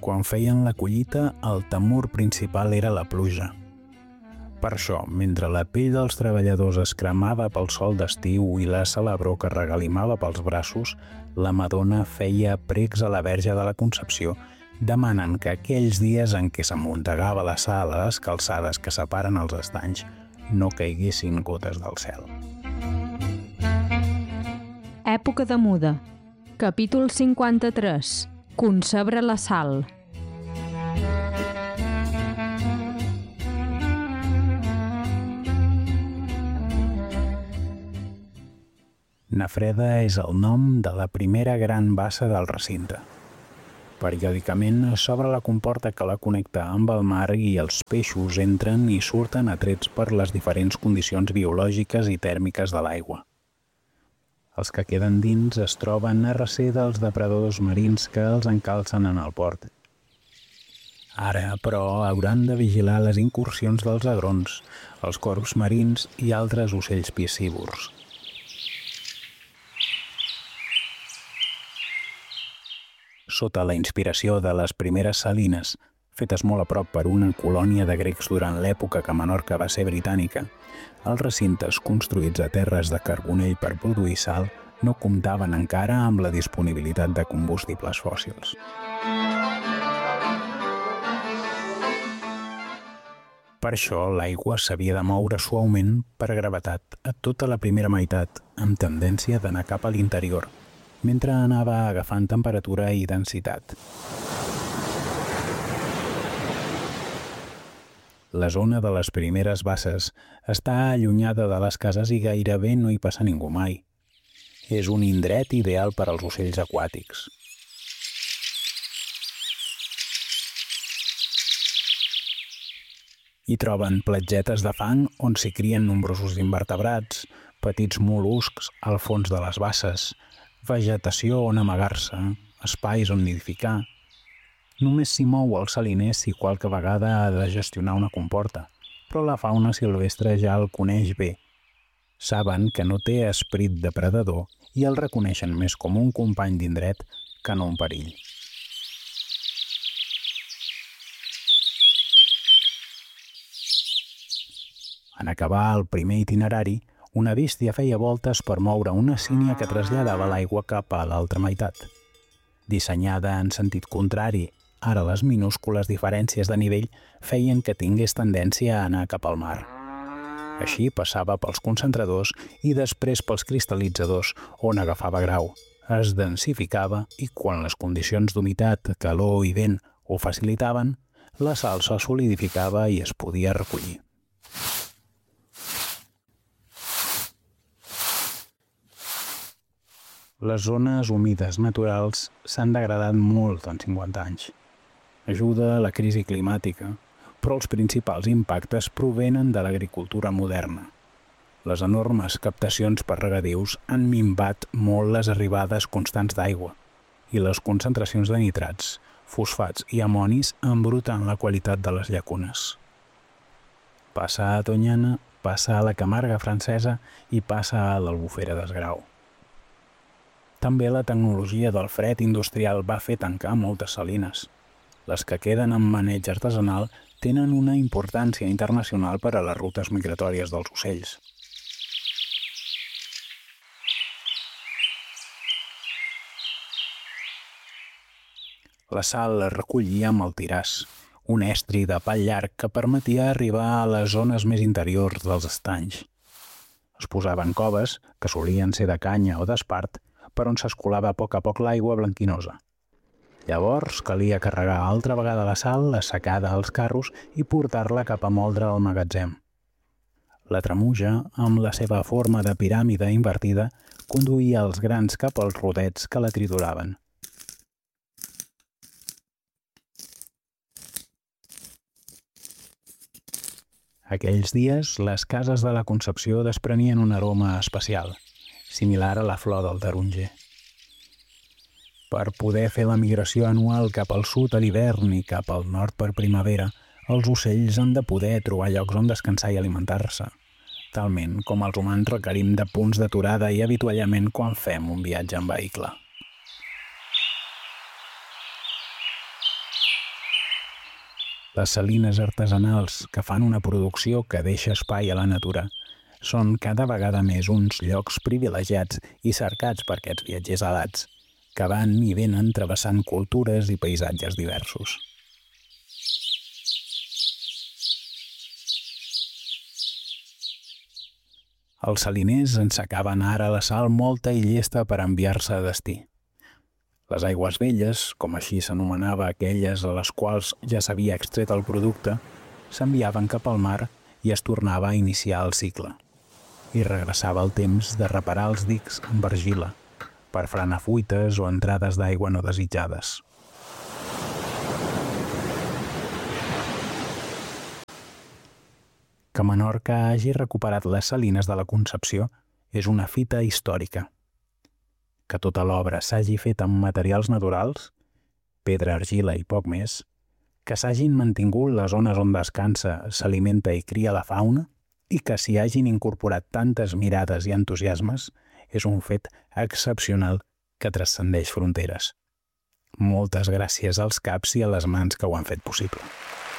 Quan feien la collita, el temor principal era la pluja. Per això, mentre la pell dels treballadors es cremava pel sol d'estiu i la celebró que regalimava pels braços, la Madonna feia precs a la Verge de la Concepció, demanant que aquells dies en què s'amuntegava la sal a les calçades que separen els estanys no caiguessin gotes del cel. Època de muda. Capítol 53. Concebre la sal. Nafreda és el nom de la primera gran bassa del recinte. Periòdicament s'obre la comporta que la connecta amb el mar i els peixos entren i surten atrets per les diferents condicions biològiques i tèrmiques de l'aigua. Els que queden dins es troben a recer dels depredadors marins que els encalcen en el port. Ara, però, hauran de vigilar les incursions dels agrons, els corbs marins i altres ocells piscívors. Sota la inspiració de les primeres salines, fetes molt a prop per una colònia de grecs durant l'època que Menorca va ser britànica, els recintes construïts a terres de carbonell per produir sal no comptaven encara amb la disponibilitat de combustibles fòssils. Per això, l'aigua s'havia de moure suaument per gravetat a tota la primera meitat, amb tendència d'anar cap a l'interior, mentre anava agafant temperatura i densitat. La zona de les primeres basses està allunyada de les cases i gairebé no hi passa ningú mai. És un indret ideal per als ocells aquàtics. Hi troben platgetes de fang on s'hi crien nombrosos invertebrats, petits mol·luscs al fons de les basses, vegetació on amagar-se, espais on nidificar. Només s'hi mou el saliner si qualque vegada ha de gestionar una comporta, però la fauna silvestre ja el coneix bé. Saben que no té esperit depredador i el reconeixen més com un company d'indret que no un perill. En acabar el primer itinerari, una bèstia feia voltes per moure una sínia que traslladava l'aigua cap a l'altra meitat. Dissenyada en sentit contrari, ara les minúscules diferències de nivell feien que tingués tendència a anar cap al mar. Així passava pels concentradors i després pels cristal·litzadors, on agafava grau, es densificava i quan les condicions d'humitat, calor i vent ho facilitaven, la sal se solidificava i es podia recollir. Les zones humides naturals s'han degradat molt en 50 anys. Ajuda la crisi climàtica, però els principals impactes provenen de l'agricultura moderna. Les enormes captacions per regadius han minvat molt les arribades constants d'aigua i les concentracions de nitrats, fosfats i amonis embruten la qualitat de les llacunes. Passa a Doñana, passa a la Camarga francesa i passa a l'Albufera d'Esgrau. També la tecnologia del fred industrial va fer tancar moltes salines. Les que queden en maneig artesanal tenen una importància internacional per a les rutes migratòries dels ocells. La sal es recollia amb el tiràs, un estri de pal llarg que permetia arribar a les zones més interiors dels estanys. Es posaven coves, que solien ser de canya o d'espart, per on s'escolava a poc l'aigua blanquinosa. Llavors calia carregar altra vegada la sal assecada als carros i portar-la cap a moldre al magatzem. La tremuja, amb la seva forma de piràmide invertida, conduïa els grans cap als rodets que la trituraven. Aquells dies, les cases de la Concepció desprenien un aroma especial, similar a la flor del taronger. Per poder fer la migració anual cap al sud a l'hivern i cap al nord per primavera, els ocells han de poder trobar llocs on descansar i alimentar-se, talment com els humans requerim de punts d'aturada i avituallament quan fem un viatge en vehicle. Les salines artesanals que fan una producció que deixa espai a la natura són cada vegada més uns llocs privilegiats i cercats per aquests viatgers alats, que van i venen travessant cultures i paisatges diversos. Els saliners ensecaven ara la sal molta i llesta per enviar-se a destí. Les aigües velles, com així s'anomenava aquelles a les quals ja s'havia extret el producte, s'enviaven cap al mar i es tornava a iniciar el cicle. I regressava el temps de reparar els dics amb argila, per frenar fuites o entrades d'aigua no desitjades. Que Menorca hagi recuperat les salines de la Concepció és una fita històrica. Que tota l'obra s'hagi fet amb materials naturals, pedra, argila i poc més, que s'hagin mantingut les zones on descansa, s'alimenta i cria la fauna i que s'hi hagin incorporat tantes mirades i entusiasmes és un fet excepcional que transcendeix fronteres. Moltes gràcies als caps i a les mans que ho han fet possible.